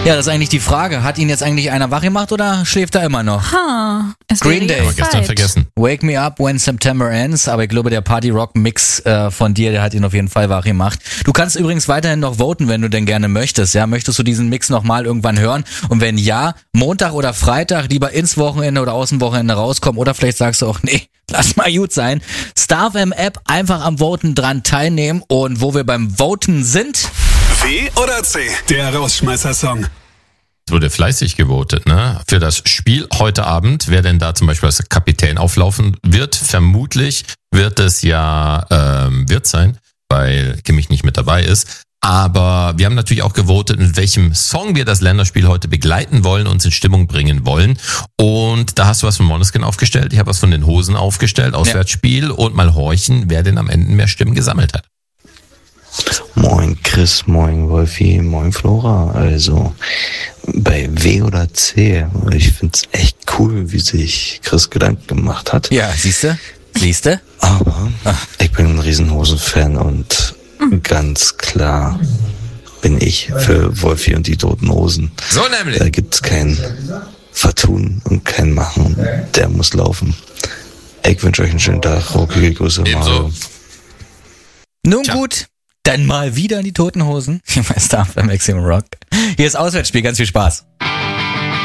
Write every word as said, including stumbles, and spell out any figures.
Ja, das ist eigentlich die Frage. Hat ihn jetzt eigentlich einer wach gemacht oder schläft er immer noch? Ha, es Green wäre Day. jetzt Aber gestern Zeit. vergessen. Wake Me Up When September Ends, aber ich glaube, der Party-Rock-Mix äh, von dir, der hat ihn auf jeden Fall wach gemacht. Du kannst übrigens weiterhin noch voten, wenn du denn gerne möchtest. Ja, möchtest du diesen Mix nochmal irgendwann hören? Und wenn ja, Montag oder Freitag lieber ins Wochenende oder aus dem Wochenende rauskommen oder vielleicht sagst du auch, nee, lass mal gut sein. Star F M App einfach am Voten dran teilnehmen und wo wir beim Voten sind... W oder C? Der Rausschmeißer-Song. Es wurde fleißig gewotet, ne? Für das Spiel heute Abend, wer denn da zum Beispiel als Kapitän auflaufen wird, vermutlich wird es ja ähm, Wirt sein, weil Kimmich nicht mit dabei ist. Aber wir haben natürlich auch gewotet, in welchem Song wir das Länderspiel heute begleiten wollen, uns in Stimmung bringen wollen. Und da hast du was von Måneskin aufgestellt, ich habe was von den Hosen aufgestellt, Auswärtsspiel, und mal horchen, wer denn am Ende mehr Stimmen gesammelt hat. Moin Chris, moin Wolfi, moin Flora. Also bei W oder C, ich find's echt cool, wie sich Chris Gedanken gemacht hat. Ja, siehste, siehste. Aber ich bin ein Riesenhosen-Fan und ganz klar bin ich für Wolfi und die Toten Hosen. So nämlich. Da gibt's kein Vertun und kein Machen. Der muss laufen. Ich wünsche euch einen schönen Tag. Rockige Grüße, Ebenso. Mario. Nun Tja. gut, dann mal wieder in die Toten Hosen. Hier bei Star F M Maximum Rock. Hier ist Auswärtsspiel, ganz viel Spaß.